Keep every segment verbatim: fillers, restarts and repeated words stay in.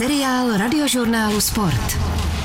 Seriál Radiožurnálu Sport.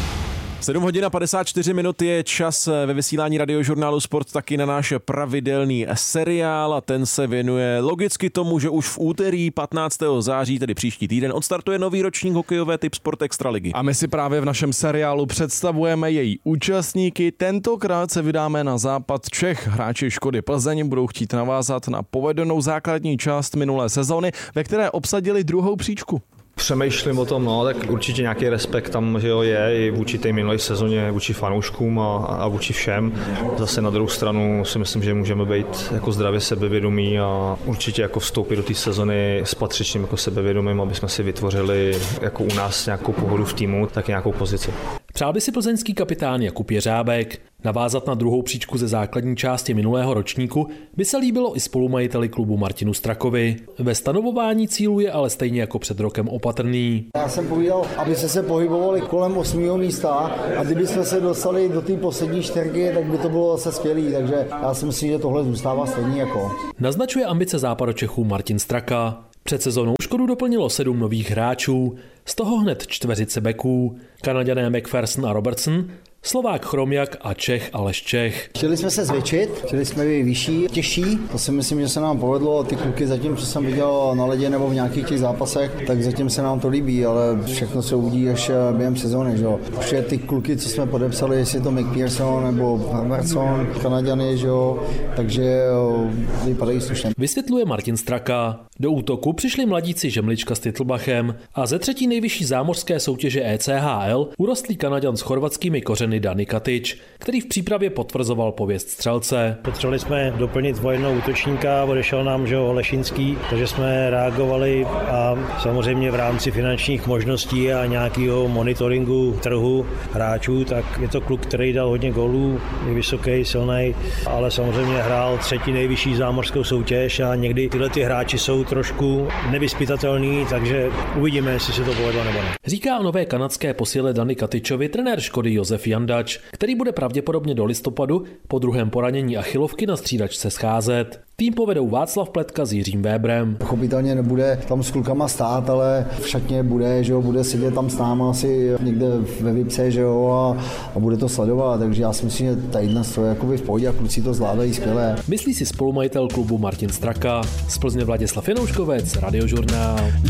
sedm hodin a padesát čtyři minut je čas ve vysílání Radiožurnálu Sport taky na náš pravidelný seriál a ten se věnuje logicky tomu, že už v úterý patnáctého září, tedy příští týden, odstartuje nový ročník hokejové Tip Sport Extraligy. A my si právě v našem seriálu představujeme její účastníky. Tentokrát se vydáme na západ Čech. Hráči Škody Plzeň budou chtít navázat na povedenou základní část minulé sezony, ve které obsadili druhou příčku. Přemýšlím o tom, no, tak určitě nějaký respekt tam, že jo, je i vůči té minulé sezóně, vůči fanouškům a, a vůči všem. Zase na druhou stranu si myslím, že můžeme být jako zdravě sebevědomí a určitě jako vstoupit do té sezony s patřičným jako sebevědomím, aby jsme si vytvořili jako u nás nějakou pohodu v týmu, tak nějakou pozici. Přál by si plzeňský kapitán Jakub Jeřábek. Navázat na druhou příčku ze základní části minulého ročníku by se líbilo i spolumajiteli klubu Martinu Strakovi. Ve stanovování cílů je ale stejně jako před rokem opatrný. Já jsem povídal, aby se se pohybovali kolem osmého místa a kdyby jsme se dostali do té poslední čtyřky, tak by to bylo zase skvělý, takže já si myslím, že tohle zůstává stejně jako. Naznačuje ambice Západočechů Martin Straka. Před sezónou Škodu doplnilo sedm nových hráčů, z toho hned čtveřice beků, Kanaďané McPherson a Robertson, Slovák Chromiak a Čech Aleš Čech. Chtěli jsme se zvětšit, chtěli jsme být vyšší, těžší, to si myslím, že se nám povedlo. Ty kluky zatím, co jsem viděl na ledě nebo v nějakých těch zápasech, tak zatím se nám to líbí, ale všechno se uvidí až během sezóny. Že? Protože ty kluky, co jsme podepsali, jestli je to McPherson nebo Robertson, Kanaďany, že? Takže vypadají slušně. Vysvětluje Martin Straka. Do útoku přišli mladíci Žemlička s Titlbachem a ze třetí nejvyšší zámořské soutěže E C H L urostlý Kanaďan s chorvatskými kořeny Dani Katič, který v přípravě potvrzoval pověst střelce. Potřebovali jsme doplnit o jednoho útočníka, odešel nám, že Olešinský, takže jsme reagovali a samozřejmě v rámci finančních možností a nějakého monitoringu trhu hráčů, tak je to kluk, který dal hodně gólů, je vysoký, silný, ale samozřejmě hrál třetí nejvyšší zámořskou soutěž a někdy tyhle ty hráči jsou trošku nevyzpytatelný, takže uvidíme, jestli se to povedlo nebo ne. Říká o nové kanadské posile Dani Katičovi trenér Škody Josef Jandač, který bude pravděpodobně do listopadu po druhém poranění achilovky na střídačce scházet. Tým povedou Václav Pletka s Jiřím Vébrem. Pochopitelně nebude tam s klukama stát, ale v šatně bude, že jo, bude sedět tam s náma asi někde ve Vipce, že jo, a, a bude to sledovat, takže já si myslím, že tady dnes to je jakoby v pohodě a kluci to zvládají skvěle. Myslí si spolumajitel klubu Martin Straka. Z Plzně Vladislav Janouškovec, Radiožurnál.